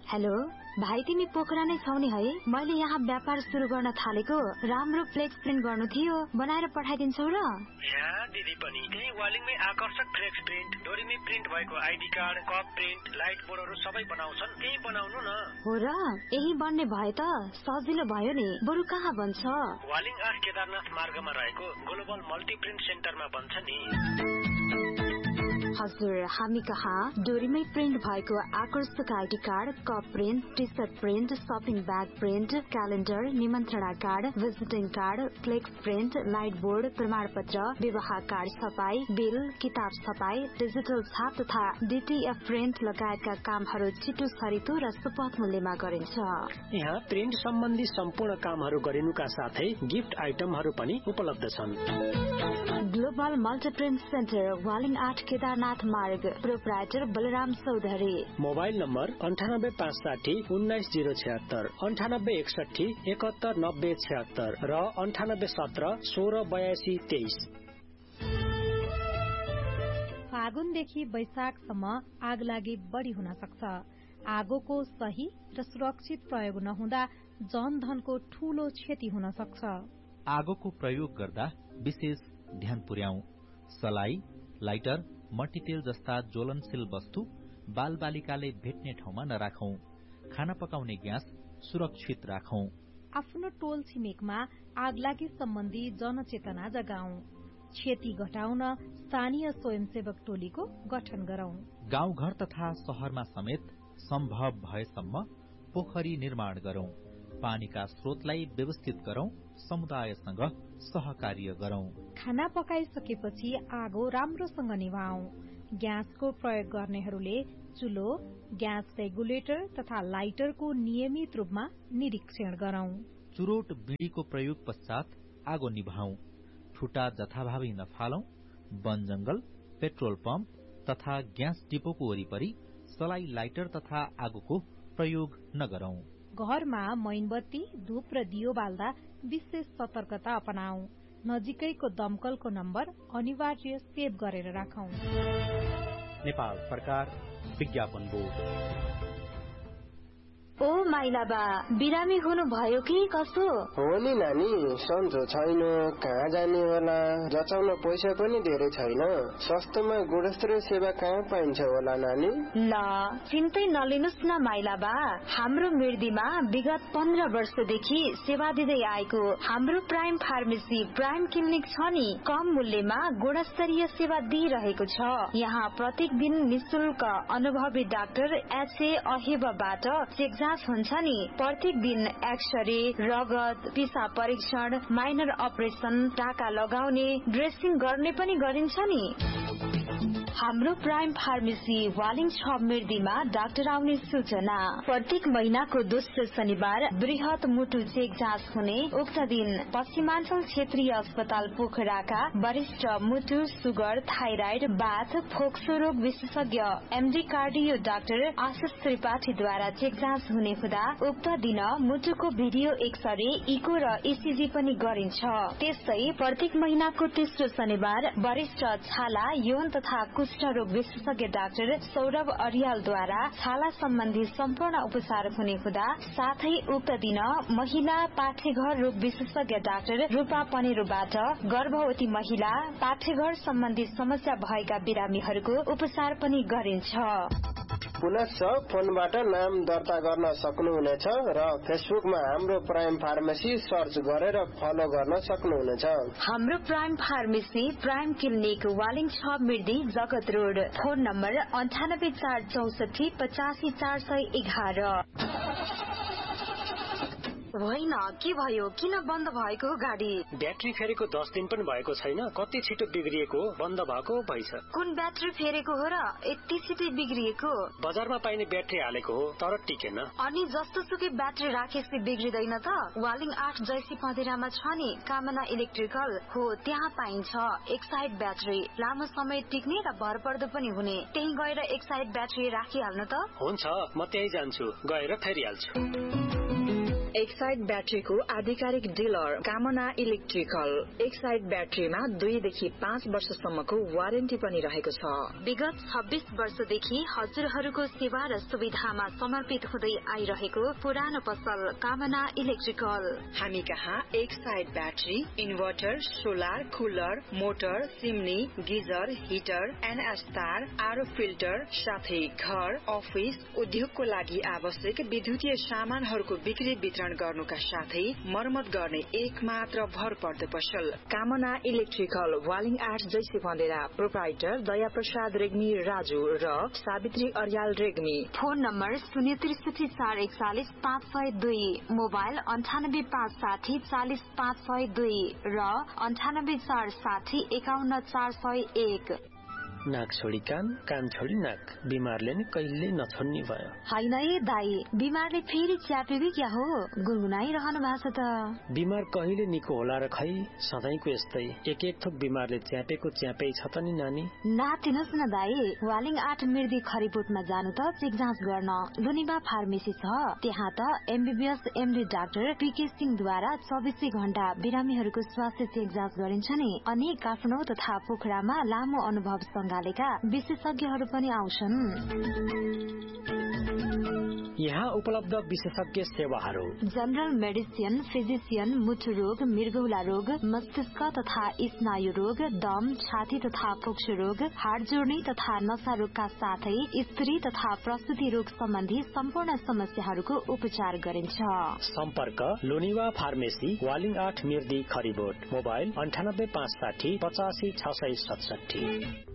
Hello भाइ, तिमी पोखरा नै छौ नि है? मैले यहाँ व्यापार सुरु गर्न थालेको, राम्रो फ्लेक्स प्रिन्ट गर्नु थियो, बनाएर पठाइदिन्छौ र? यहाँ दिदी पनि त्यही वालिङमै आकर्षक फ्लेक्स प्रिन्ट, डोरीमै प्रिन्ट भएको ID card, cup print, light बोर्डहरू सबै बनाउँछन्। त्यही बनाउनु न। हो र? यही बन्ने भए त सजिलो भयो नि। बरु कहाँ बन्छ? वालिङ 8 केदारनाथ मार्गमा रहेको ग्लोबल मल्टी प्रिन्ट सेन्टरमा बन्छ नि। हजुर, हामी कहाँ डोरीमै प्रिन्ट भएको आकर्षक ID card, cup print, T short print, shopping bag print, calendar, निमन्त्रणा card, visiting card, flex print, light board, प्रमाणपत्र, विवाह कार्ड छपाई, बिल, किताब छपाई, डिजिटल छाप तथा डीटीएफ प्रिन्ट लगायतका कामहरू छिटो छरितो र सुपथ मूल्यमा गरिन्छ। यहाँ प्रिन्ट सम्बन्धी सम्पूर्ण कामहरू गरिनुका साथै गिफ्ट आइटमहरू पनि उपलब्ध छन्। Global multi print centre, Waling 8 Kedarnath मार्ग, proprietor Balram Chaudhary. Mobile number 9856 19076, 9861 719076 र 9817 168223। फागुनदेखि वैशाखसम्म आगलागी बढ़ी हुन सक्छ। आगोको सही र सुरक्षित प्रयोग नहुँदा जनधनको ठूलो क्षति हुन सक्छ। आगोको प्रयोग गर्दा विशेष ध्यान पुर्याऊ। सलाई, लाइटर, मट्टीतेल जस्ता ज्वलनशील वस्तु बालबालिकाले भेट्ने ठाउँमा नराखौं। खाना पकाउने ग्यास सुरक्षित राखौं। आफ्नो टोल छिमेकमा आगलागी सम्बन्धी जनचेतना जगाऊ। क्षति घटाउन स्थानीय स्वयंसेवक टोलीको गठन गरौं। गाउँघर तथा शहरमा समेत सम्भव भएसम्म पोखरी निर्माण गरौं। पानीका स्रोतलाई व्यवस्थित गरौं। समुदायसँग सहकार्य गरौं। खाना पकाइसकेपछि आगो राम्रोसँग निभाऊ। ग्यासको प्रयोग गर्नेहरूले चुलो, ग्यास रेगुलेटर तथा लाइटरको नियमित रूपमा निरीक्षण गरौं। चुरोट बीड़ीको प्रयोग पश्चात आगो निभाऊ। ठुटा जथाभावी नफालौं। वन जंगल, पेट्रोल पम्प तथा ग्यास डिपोको वरिपरि सलाई, लाइटर तथा आगोको प्रयोग नगरौं। घरमा मैनबत्ती, धूप र दियो बाल्दा विशेष सतर्कता अपनाऊ। नजिकैको दमकलको नम्बर अनिवार्य सेभ गरेर राखौं। नेपाल सरकार विज्ञापन बोर्ड। ओ माइलाबा, बिरामी हुनुभयो कि कसो? हो नि नानी, सन्चो छैन, कहाँ जाने होला, जचाउन पैसा पनि धेरै छैन। सस्तोमा गुणस्तरीय सेवा कहाँ पाइन्छ होला नानी? ल, चिन्तै नलिनुस् न माइलाबा। हाम्रो मिर्दीमा विगत 15 वर्षदेखि सेवा दिँदै आएको हाम्रो प्राइम फार्मेसी प्राइम क्लिनिक छ नि। कम मूल्यमा गुणस्तरीय सेवा दिइरहेको छ। यहाँ प्रत्येक दिन निशुल्क अनुभवी डाक्टर एचए अहेबाबाट चेक हुन्छ नि। प्रत्येक दिन एक्सरे, रगत, पिसाब परीक्षण, माइनर अपरेसन, टाका लगाउने, ड्रेसिङ गर्ने पनि गरिन्छ नि। हाम्रो प्राइम फार्मेसी वालिङ 6 मिर्दीमा डाक्टर आउने सूचना। प्रत्येक महिनाको दोस्रो शनिबार बृहत मुटु चेक जाँच हुने। उक्त दिन पश्चिमाञ्चल क्षेत्रीय अस्पताल पोखराका वरिष्ठ मुटु, सुगर, थाइराइड, बाथ, फोक्सो रोग विशेषज्ञ एमडी कार्डियो डाक्टर आशिष त्रिपाठीद्वारा चेक जाँच हुने हुँदा उक्त दिन मुटुको भिडियो एक्सरे, इको र इसिजी पनि गरिन्छ। त्यस्तै प्रत्येक महिनाको तेस्रो शनिबार वरिष्ठ छाला, यौन तथा कुष्ठरोग विशेषज्ञ डाक्टर सौरभ अरियालद्वारा छाला सम्बन्धी सम्पूर्ण उपचार हुने हुँदा साथै उक्त दिन महिला पाठेघर रोग विशेषज्ञ डाक्टर रूपा पनेरोबाट गर्भवती महिला, पाठेघर सम्बन्धी समस्या भएका बिरामीहरूको उपचार पनि गरिन्छ। पुनश्च फोनबाट नाम दर्ता गर्न सक्नुहुनेछ र फेसबुकमा हाम्रो प्राइम फार्मेसी सर्च गरेर फलो गर्न सक्नुहुनेछ। हाम्रो prime pharmacy prime clinic Waling 6 मिर्दी जगत रोड। Phone number 9846 85411। होइन, के भयो? किन बन्द भएको गाडी? ब्याट्री फेरेको 10 दिन पनि भएको छैन। कति छिटो बिग्रिएको, बन्द भएको भइछ। कुन ब्याट्री फेरेको हो र यति छिटै बिग्रिएको? बजारमा पाइने ब्याट्री हालेको हो तर टिकेन। अनि जस्तो सुकै ब्याट्री राखेपछि बिग्रिदैन त? वालिङ 8 जैसी पँधेरामा छ नि कामना इलेक्ट्रिकल हो, त्यहाँ पाइन्छ एक साइड ब्याट्री, लामो समय टिक्ने र भरपर्दो पनि हुने। त्यही गएर एक साइड ब्याट्री राखिहाल्नु त। हुन्छ, म त्यही जान्छु, गएर फेरिहाल्छु। एक्साइड ब्याट्रीको आधिकारिक डिलर कामना इलेक्ट्रिकल। एक्साइड ब्याट्रीमा 2 देखि 5 वर्षसम्मको वारेन्टी पनि रहेको छ। विगत 26 वर्षदेखि हजुरहरूको सेवा र सुविधामा समर्पित हुँदै आइरहेको पुरानो पसल कामना इलेक्ट्रिकल। हामी कहाँ Exide battery, inverter, solar, cooler, motor, chimney, geyser, heater, NS तार, आरओ फिल्टर साथै घर, अफिस, उद्योगको लागि आवश्यक विद्युतीय सामानहरूको बिक्री वितरण गर्नुका साथै मर्मत गर्ने एकमात्र भरपर्दो पसल कामना इलेक्ट्रिकल। वालिङ 8 जैसे बन्देरा। प्रोप्राइटर दया प्रसाद रेग्मी राजु र Savitri Aryal Regmi. Phone number 063-441-502, mobile 98-560-40-502 र 98-460-51-401। नाक छोडी कान, कान छोडी नाक, बिमारले नि कहिले नछोड्ने भयो। होइन ए दाई, बिमारले फेरि च्यापेको क्या हो? गुनगुनाइरहनु भएको छ त। बिमार कहिले निको होला र खै, सधैँको यस्तै एक थोक बिमारले च्यापेको च्यापै छ त नि नानी। नातिनुहोस् न दाई, वालिङ 8 मिर्दी खरिबोटमा जानु त चेक जाँच गर्न। लुनिबा फार्मेसी छ, त्यहाँ त एमबीबीएस एमडी डाक्टर पीके सिंहद्वारा 24 घण्टा बिरामीहरूको स्वास्थ्य चेक जाँच गरिन्छ नि। अनि काठमाडौँ तथा पोखरामा लामो अनुभव सँगालेका विशेषज्ञहरू पनि आउँछन्। यहाँ उपलब्ध विशेषज्ञ सेवाहरू: जनरल मेडिसिन, फिजिशियन, मुटु रोग, मृगौला रोग, मस्तिष्क तथा स्नायु रोग, दम, छाती तथा फोक्सो रोग, हाड जोड्ने तथा नसा रोगका साथै स्त्री तथा प्रसुति रोग सम्बन्धी सम्पूर्ण समस्याहरूको उपचार गरिन्छ। सम्पर्क लोनिवा फार्मेसी, वालिङ 8 मिर्दी खरिबोट। मोबाइल 98 560 85 667।